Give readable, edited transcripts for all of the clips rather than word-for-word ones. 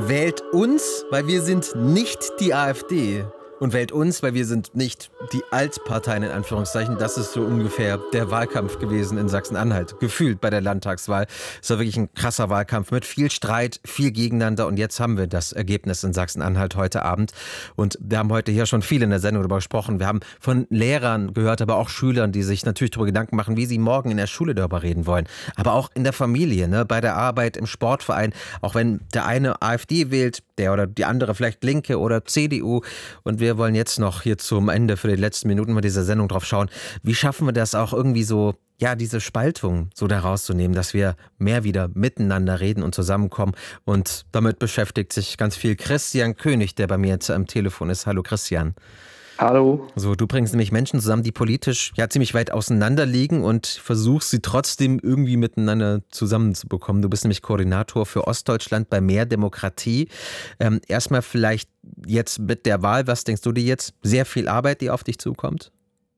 Wählt uns, weil wir sind nicht die AfD. Und wählt uns, weil wir sind nicht die Altparteien in Anführungszeichen. Das ist so ungefähr der Wahlkampf gewesen in Sachsen-Anhalt. Gefühlt bei der Landtagswahl. Es war wirklich ein krasser Wahlkampf mit viel Streit, viel Gegeneinander. Und jetzt haben wir das Ergebnis in Sachsen-Anhalt heute Abend. Und wir haben heute hier schon viel in der Sendung darüber gesprochen. Wir haben von Lehrern gehört, aber auch Schülern, die sich natürlich darüber Gedanken machen, wie sie morgen in der Schule darüber reden wollen. Aber auch in der Familie, ne, bei der Arbeit, im Sportverein. Auch wenn der eine AfD wählt, der oder die andere vielleicht Linke oder CDU. Und wir wollen jetzt noch hier zum Ende für die letzten Minuten mal dieser Sendung drauf schauen. Wie schaffen wir das auch irgendwie so, ja, diese Spaltung so da rauszunehmen, dass wir mehr wieder miteinander reden und zusammenkommen. Und damit beschäftigt sich ganz viel Christian König, der bei mir jetzt am Telefon ist. Hallo Christian. Hallo. So, du bringst nämlich Menschen zusammen, die politisch ja ziemlich weit auseinander liegen und versuchst sie trotzdem irgendwie miteinander zusammenzubekommen. Du bist nämlich Koordinator für Ostdeutschland bei Mehr Demokratie. Erstmal vielleicht jetzt mit der Wahl, was denkst du dir jetzt? Sehr viel Arbeit, die auf dich zukommt?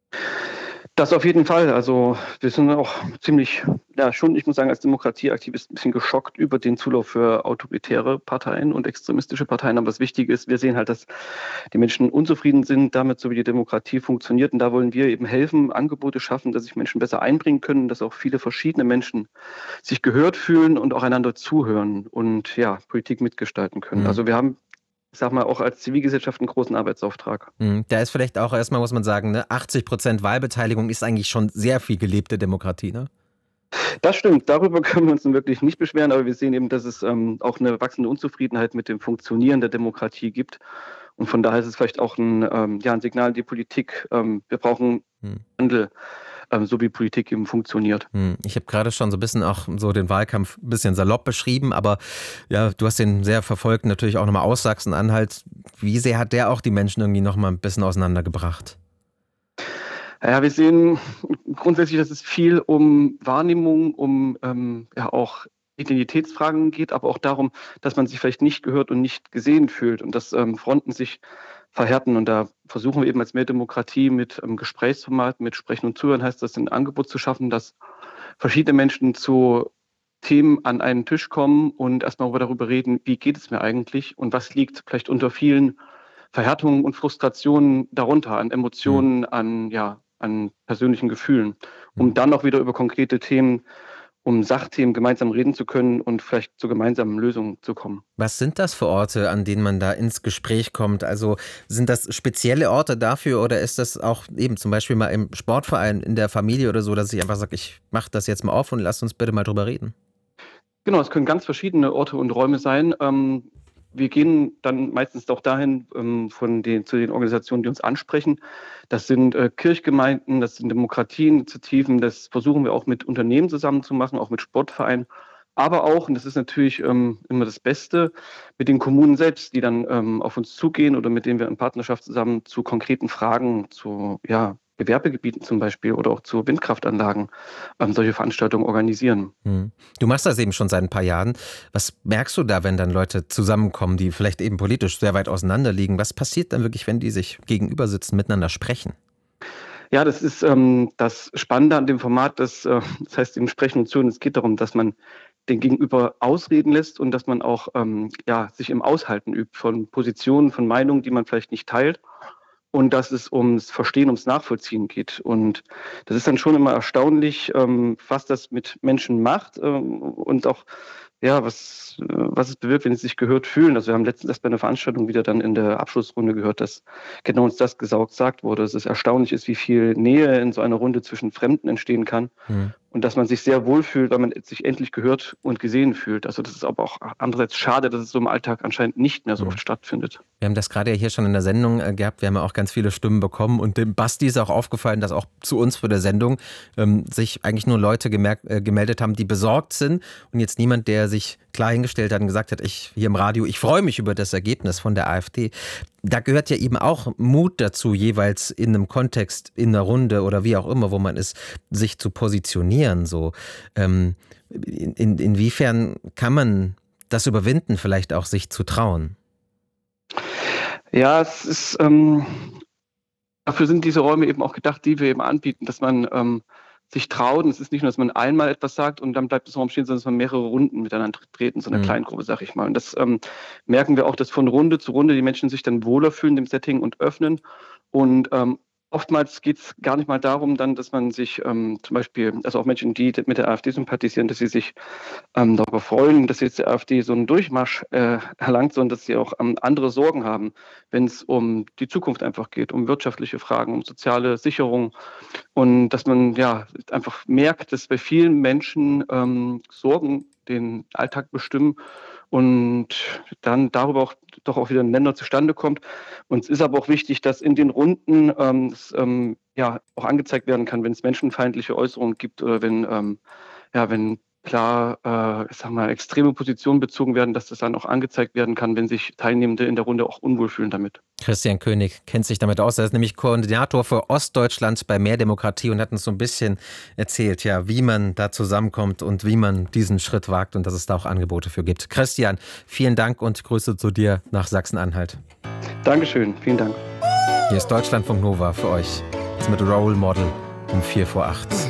Das auf jeden Fall. Also wir sind auch ziemlich, ja schon, ich muss sagen, als Demokratieaktivist ein bisschen geschockt über den Zulauf für autoritäre Parteien und extremistische Parteien. Aber das Wichtige ist, wir sehen halt, dass die Menschen unzufrieden sind damit, so wie die Demokratie funktioniert. Und da wollen wir eben helfen, Angebote schaffen, dass sich Menschen besser einbringen können, dass auch viele verschiedene Menschen sich gehört fühlen und auch einander zuhören und ja, Politik mitgestalten können. Also wir haben, ich sag mal, auch als Zivilgesellschaft einen großen Arbeitsauftrag. Da ist vielleicht auch erstmal, muss man sagen, ne, 80% Wahlbeteiligung ist eigentlich schon sehr viel gelebte Demokratie, ne? Das stimmt, darüber können wir uns nun wirklich nicht beschweren, aber wir sehen eben, dass es auch eine wachsende Unzufriedenheit mit dem Funktionieren der Demokratie gibt. Und von daher ist es vielleicht auch ein Signal an die Politik, wir brauchen Wandel, so wie Politik eben funktioniert. Ich habe gerade schon so ein bisschen auch so den Wahlkampf ein bisschen salopp beschrieben, aber ja, du hast den sehr verfolgt, natürlich auch nochmal aus Sachsen-Anhalt. Wie sehr hat der auch die Menschen irgendwie nochmal ein bisschen auseinandergebracht? Ja, wir sehen grundsätzlich, dass es viel um Wahrnehmung, um auch Identitätsfragen geht, aber auch darum, dass man sich vielleicht nicht gehört und nicht gesehen fühlt und dass Fronten sich verhärten. Und da versuchen wir eben als Mehr Demokratie mit Gesprächsformat, mit Sprechen und Zuhören, heißt das, ein Angebot zu schaffen, dass verschiedene Menschen zu Themen an einen Tisch kommen und erstmal darüber reden, wie geht es mir eigentlich und was liegt vielleicht unter vielen Verhärtungen und Frustrationen darunter, an Emotionen, an persönlichen Gefühlen, um dann auch wieder über konkrete Themen, um Sachthemen gemeinsam reden zu können und vielleicht zu gemeinsamen Lösungen zu kommen. Was sind das für Orte, an denen man da ins Gespräch kommt? Also sind das spezielle Orte dafür oder ist das auch eben zum Beispiel mal im Sportverein, in der Familie oder so, dass ich einfach sage, ich mache das jetzt mal auf und lass uns bitte mal drüber reden? Genau, es können ganz verschiedene Orte und Räume sein. Wir gehen dann meistens auch dahin zu den Organisationen, die uns ansprechen. Das sind Kirchgemeinden, das sind Demokratieinitiativen, das versuchen wir auch mit Unternehmen zusammen zu machen, auch mit Sportvereinen. Aber auch, und das ist natürlich immer das Beste, mit den Kommunen selbst, die dann auf uns zugehen oder mit denen wir in Partnerschaft zusammen zu konkreten Fragen, zu Gewerbegebieten zum Beispiel oder auch zu Windkraftanlagen solche Veranstaltungen organisieren. Du machst das eben schon seit ein paar Jahren. Was merkst du da, wenn dann Leute zusammenkommen, die vielleicht eben politisch sehr weit auseinander liegen? Was passiert dann wirklich, wenn die sich gegenüber sitzen, miteinander sprechen? Ja, das ist das Spannende an dem Format, das heißt im Sprechen und Zuhören, es geht darum, dass man den Gegenüber ausreden lässt und dass man auch sich im Aushalten übt von Positionen, von Meinungen, die man vielleicht nicht teilt und dass es ums Verstehen, ums Nachvollziehen geht. Und das ist dann schon immer erstaunlich, was das mit Menschen macht und auch was es bewirkt, wenn sie sich gehört fühlen. Also wir haben letztens erst bei einer Veranstaltung wieder dann in der Abschlussrunde gehört, dass genau uns das gesagt wurde, dass es erstaunlich ist, wie viel Nähe in so einer Runde zwischen Fremden entstehen kann und dass man sich sehr wohlfühlt, weil man sich endlich gehört und gesehen fühlt. Also das ist aber auch andererseits schade, dass es so im Alltag anscheinend nicht mehr so oft stattfindet. Wir haben das gerade ja hier schon in der Sendung gehabt. Wir haben ja auch ganz viele Stimmen bekommen und dem Basti ist auch aufgefallen, dass auch zu uns für der Sendung sich eigentlich nur Leute gemeldet haben, die besorgt sind und jetzt niemand, der sich klar hingestellt hat und gesagt hat, hier im Radio, ich freue mich über das Ergebnis von der AfD. Da gehört ja eben auch Mut dazu, jeweils in einem Kontext, in einer Runde oder wie auch immer, wo man ist, sich zu positionieren. So. Inwiefern kann man das überwinden, vielleicht auch sich zu trauen? Ja, es ist dafür sind diese Räume eben auch gedacht, die wir eben anbieten, dass man sich trauen. Es ist nicht nur, dass man einmal etwas sagt und dann bleibt es im Raum stehen, sondern dass man mehrere Runden miteinander treten, so eine Kleingruppe, sag ich mal. Und das merken wir auch, dass von Runde zu Runde die Menschen sich dann wohler fühlen im Setting und öffnen. Und oftmals geht es gar nicht mal darum, dann, dass man sich zum Beispiel, also auch Menschen, die mit der AfD sympathisieren, dass sie sich darüber freuen, dass jetzt die AfD so einen Durchmarsch erlangt, sondern dass sie auch andere Sorgen haben, wenn es um die Zukunft einfach geht, um wirtschaftliche Fragen, um soziale Sicherung und dass man ja einfach merkt, dass bei vielen Menschen Sorgen den Alltag bestimmen und dann darüber auch doch auch wieder ein Nenner zustande kommt. Und es ist aber auch wichtig, dass in den Runden ja auch angezeigt werden kann, wenn es menschenfeindliche Äußerungen gibt oder wenn klar, ich sag mal, extreme Positionen bezogen werden, dass das dann auch angezeigt werden kann, wenn sich Teilnehmende in der Runde auch unwohl fühlen damit. Christian König kennt sich damit aus. Er ist nämlich Koordinator für Ostdeutschland bei Mehr Demokratie und hat uns so ein bisschen erzählt, ja, wie man da zusammenkommt und wie man diesen Schritt wagt und dass es da auch Angebote für gibt. Christian, vielen Dank und Grüße zu dir nach Sachsen-Anhalt. Dankeschön, vielen Dank. Hier ist Deutschlandfunk Nova für euch. Jetzt mit Role Model um 7:45.